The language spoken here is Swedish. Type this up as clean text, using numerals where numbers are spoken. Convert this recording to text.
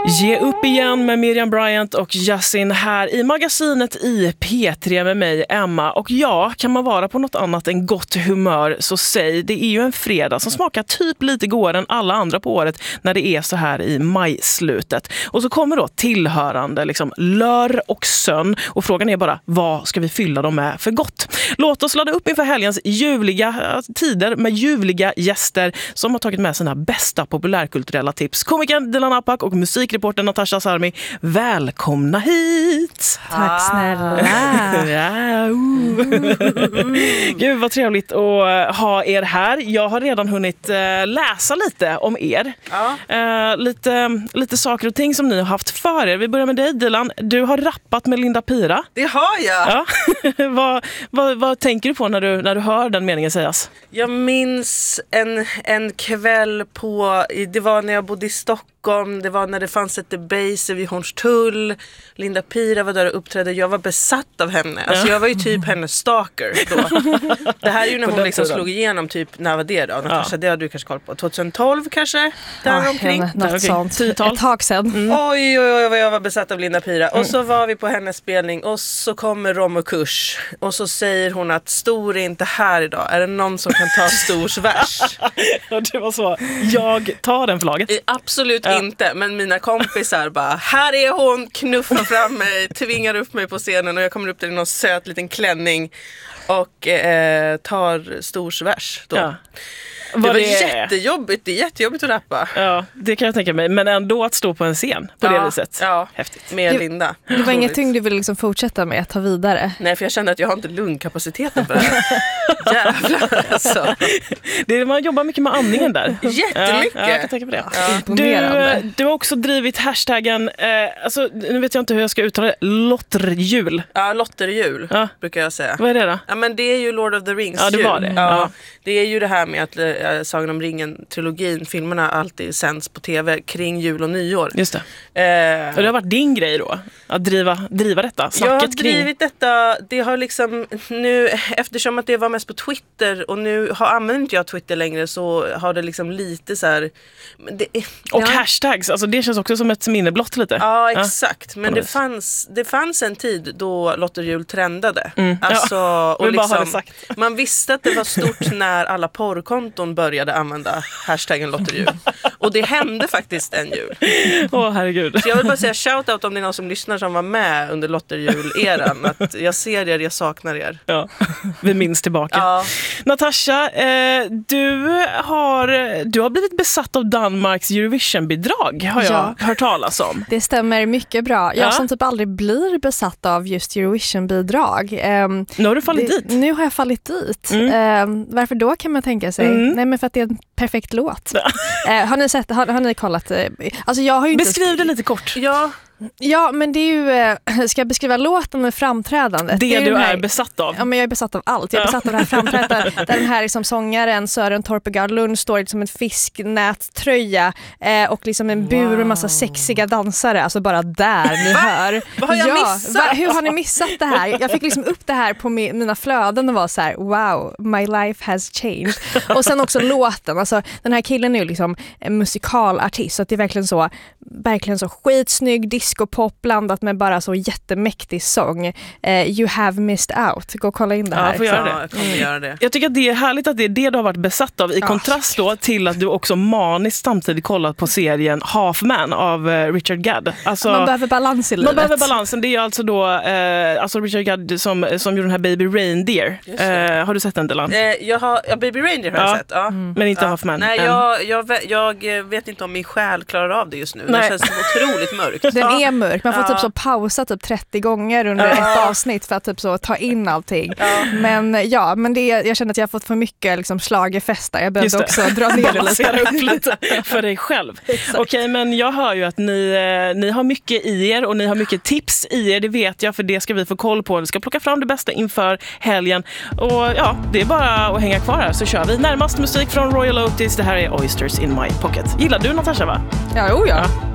Ge upp igen med Miriam Bryant och Yasin här i magasinet i P3 med mig, Emma. Och ja, kan man vara på något annat än gott humör så säg, det är ju en fredag som smakar typ lite godare än alla andra på året när det är så här i majslutet. Och så kommer då tillhörande liksom lör och sön och frågan är bara, vad ska vi fylla dem med för gott? Låt oss ladda upp inför helgens ljuvliga tider med ljuvliga gäster som har tagit med sina bästa populärkulturella tips. Komikern Dilan Apak och musikreportern Natasha Sarmi, välkomna hit! Tack snälla! Gud vad trevligt att ha er här. Jag har redan hunnit läsa lite om er. Lite saker och ting som ni har haft för er. Vi börjar med dig Dilan. Du har rappat med Linda Pira. Det har jag! Ja. Vad tänker du på när du hör den meningen sägas? Jag minns en kväll det var när jag bodde i Stockholm, det var när det fanns ett debase vid Hornstull. Linda Pira var där och uppträdde. Jag var besatt av henne. Alltså jag var ju typ hennes stalker då. Det här är ju när hon liksom slog igenom typ, när var det då? Natasha, det har du kanske koll på. 2012 kanske? Där omkring. Något sånt. Ett tag sedan. Oj, vad jag var besatt av Linda Pira. Och så var vi på hennes spelning och så kommer Rom och Kurs. Och så säger hon att Stor är inte här idag. Är det någon som kan ta Stors vers? Och det var så, jag tar den förlaget. Absolut inte, men mina kompisar bara, här är hon, knuffar fram mig, tvingar upp mig på scenen och jag kommer upp till någon söt liten klänning och tar Stors vers då. Ja. Det var jättejobbigt, det är jättejobbigt att rappa. Ja, det kan jag tänka mig. Men ändå att stå på en scen på det viset. Ja, häftigt. Med Linda. Det var ingenting du ville liksom fortsätta med att ta vidare? Nej, för jag kände att jag har inte lungkapaciteten för det här. Jävlar alltså. Man jobbar mycket med andningen där. Jättemycket. Ja, jag kan tänka på det. Ja. Imponerande. Du har också drivit hashtaggen, alltså, nu vet jag inte hur jag ska uttala det, lotterjul. Ja, lotterjul brukar jag säga. Vad är det då? Ja, men det är ju Lord of the Rings. Ja, det var det. Ja. Det är ju det här med att Sagan om ringen-trilogin, filmerna alltid sänds på tv kring jul och nyår. Just det. Och det har varit din grej då? Att driva detta? Jag har drivit detta. Det har liksom nu, eftersom att det var mest på Twitter och nu använder inte jag Twitter längre, så har det liksom lite så här... hashtags, alltså det känns också som ett minneblott lite. Ja, exakt. Men det fanns en tid då lotterjul trendade. Alltså, och liksom, man visste att det var stort när alla porrkonton började använda hashtaggen lotterjul. Och det hände faktiskt en jul. Herregud. Så jag vill bara säga shoutout om det är någon som lyssnar som var med under lotterjul-eran. Att jag ser er, jag saknar er. Ja, vi minns tillbaka. Ja. Natasha, du har blivit besatt av Danmarks Eurovision-bidrag, har jag hört talas om. Det stämmer mycket bra. Jag som typ aldrig blir besatt av just Eurovision-bidrag. Nu har du fallit dit. Nu har jag fallit dit. Varför då kan man tänka sig? Nej, men för att det är en perfekt låt. Har ni kollat? Alltså jag har ju Beskriv det lite kort. Ja, men det är ju... Ska jag beskriva låten med framträdandet? Det du är besatt av. Ja, men jag är besatt av allt. Jag är besatt av det här framträdandet där den här liksom sångaren Sören Torpegard Lund står som en fisknättröja och liksom en bur med massa sexiga dansare. Alltså bara där ni hör. Vad har jag missat? Hur har ni missat det här? Jag fick liksom upp det här på mina flöden och var så här: wow, my life has changed. Och sen också låten. Alltså, den här killen är ju liksom en musikalartist, så att det är verkligen så skitsnygg discopop blandat med bara så jättemäktig sång. You have missed out. Gå och kolla in det här. Jag får göra det. Jag kommer göra det. Jag tycker att det är härligt att det är det du har varit besatt av i kontrast då till att du också maniskt samtidigt kollat på serien Half Man av Richard Gadd. Alltså, man behöver balans i livet. Man behöver balansen. Det är ju alltså då alltså Richard Gadd som gjorde den här Baby Reindeer. Har du sett den, Dilan? Baby Reindeer har jag sett. Ja. Men inte Half Man. Nej, jag vet inte om min själ klarar av det just nu. Det känns otroligt mörkt. Den är mörk. Man får typ så pausa typ 30 gånger under ett avsnitt för att typ så ta in allting. Men jag känner att jag har fått för mycket liksom schlagerfesta. Jag behöver också dra ner det lite för dig själv. Okej, men jag hör ju att ni har mycket i er och ni har mycket tips i er. Det vet jag, för det ska vi få koll på. Vi ska plocka fram det bästa inför helgen. Och det är bara att hänga kvar här så kör vi. Närmast musik från Royal Otis. Det här är Oysters in My Pocket. Gillar du Natasha, va? Ja.